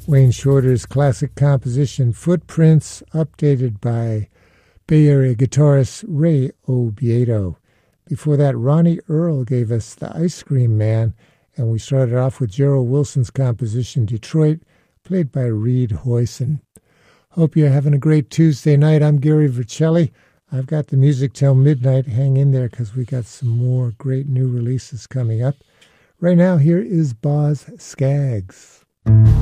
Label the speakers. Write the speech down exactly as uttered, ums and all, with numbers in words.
Speaker 1: Wayne Shorter's classic composition Footprints, updated by Bay Area guitarist Ray Obiedo. Before that, Ronnie Earl gave us The Ice Cream Man, and we started off with Gerald Wilson's composition Detroit, played by Reed Hoyson. Hope you're having a great Tuesday night. I'm Gary Vercelli. I've got the music till midnight. Hang in there because we got some more great new releases coming up. Right now, here is Boz Scaggs.